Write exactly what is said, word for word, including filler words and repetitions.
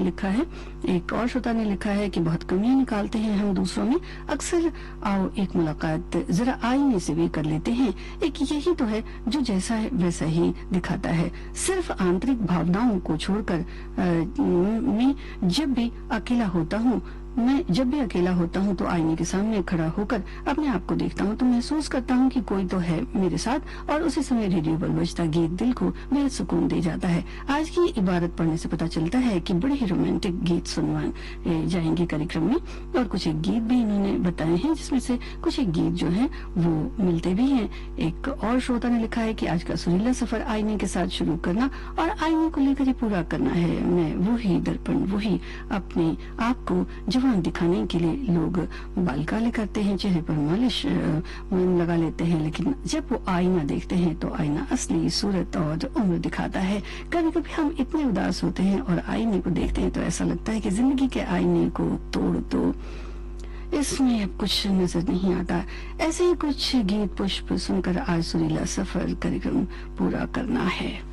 लिखा है, एक और श्रोता ने लिखा है कि बहुत कमियां निकालते हैं हम दूसरों में, अक्सर आओ एक मुलाकात जरा आईने से भी कर लेते हैं। एक यही तो है जो जैसा है वैसा ही दिखाता है। सिर्फ आंतरिक भावनाओं को छोड़कर मैं जब भी अकेला होता हूँ मैं जब भी अकेला होता हूँ तो आईने के सामने खड़ा होकर अपने आप को देखता हूँ तो महसूस करता हूँ कि कोई तो है मेरे साथ, और उसी समय रेडियो पर बजता गीत दिल को बेहद सुकून दे जाता है। आज की इबारत पढ़ने से पता चलता है कि बड़े ही रोमांटिक गीत सुनवाए जाएंगे कार्यक्रम में, और कुछ एक गीत भी इन्होंने बताए हैं जिसमें से कुछ एक गीत जो है वो मिलते भी हैं। एक और श्रोता ने लिखा है कि आज का सुरीला सफर आईने के साथ शुरू करना और आईने को लेकर ही पूरा करना है। मैं वही दर्पण, वही अपने आप को जवान दिखाने के लिए लोग बाल काले करते हैं, चेहरे पर मालिश लगा लेते हैं, लेकिन जब वो आईना देखते हैं तो आईना असली सूरत और उम्र दिखाता है। कभी कभी हम इतने उदास होते हैं और आईने को देखते हैं तो ऐसा लगता है कि जिंदगी के आईने को तोड़ दो, इसमें अब कुछ नजर नहीं आता। ऐसे ही कुछ गीत पुष्प सुनकर आज सुरीला सफर कार्यक्रम पूरा करना है।